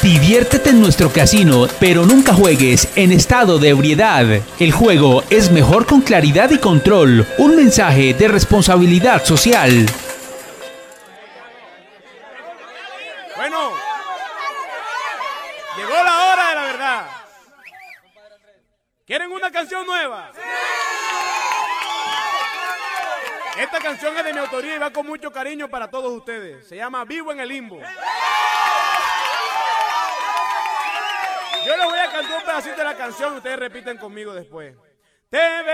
Diviértete en nuestro casino, pero nunca juegues en estado de ebriedad. El juego es mejor con claridad y control. Un mensaje de responsabilidad social. Bueno, llegó la hora de la verdad. ¿Quieren una canción nueva? Esta canción es de mi autoría y va con mucho cariño para todos ustedes. Se llama Vivo en el Limbo. Yo les voy a cantar un pedacito de la canción y ustedes repiten conmigo después.